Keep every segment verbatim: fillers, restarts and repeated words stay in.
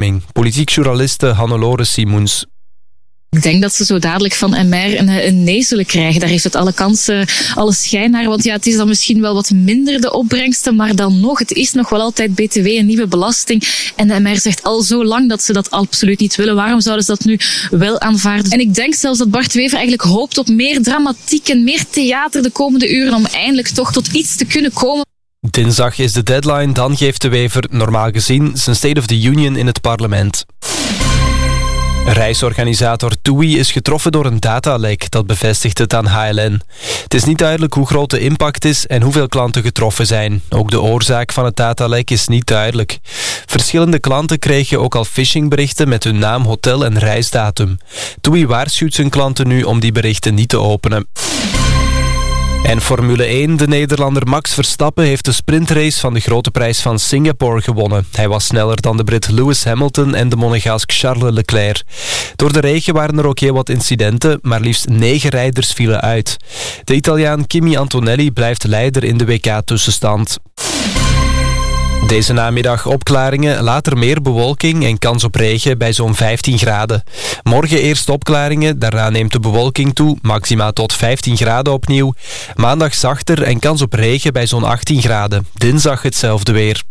stemming. Politiek journaliste Hannelore Simoens. Ik denk dat ze zo dadelijk van M R een, een nee zullen krijgen. Daar heeft het alle kansen, alle schijn naar. Want ja, het is dan misschien wel wat minder de opbrengsten, maar dan nog, het is nog wel altijd B T W, een nieuwe belasting. En de M R zegt al zo lang dat ze dat absoluut niet willen. Waarom zouden ze dat nu wel aanvaarden? En ik denk zelfs dat Bart Wever eigenlijk hoopt op meer dramatiek en meer theater de komende uren om eindelijk toch tot iets te kunnen komen. Dinsdag is de deadline, dan geeft de Wever normaal gezien zijn State of the Union in het parlement. Reisorganisator TUI is getroffen door een datalek, dat bevestigt het aan H L N. Het is niet duidelijk hoe groot de impact is en hoeveel klanten getroffen zijn. Ook de oorzaak van het datalek is niet duidelijk. Verschillende klanten kregen ook al phishingberichten met hun naam, hotel en reisdatum. TUI waarschuwt zijn klanten nu om die berichten niet te openen. En Formule één, de Nederlander Max Verstappen heeft de sprintrace van de Grote Prijs van Singapore gewonnen. Hij was sneller dan de Brit Lewis Hamilton en de Monegask Charles Leclerc. Door de regen waren er ook heel wat incidenten, maar liefst negen rijders vielen uit. De Italiaan Kimi Antonelli blijft leider in de W K-tussenstand. Deze namiddag opklaringen, later meer bewolking en kans op regen bij zo'n vijftien graden. Morgen eerst opklaringen, daarna neemt de bewolking toe, maxima tot vijftien graden opnieuw. Maandag zachter en kans op regen bij zo'n achttien graden. Dinsdag hetzelfde weer.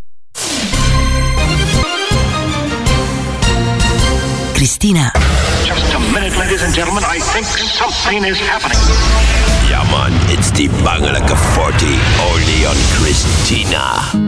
Christina. Just a minute, ladies and gentlemen. I think something is happening. Ja man, it's die bangelijke forty, only on Christina.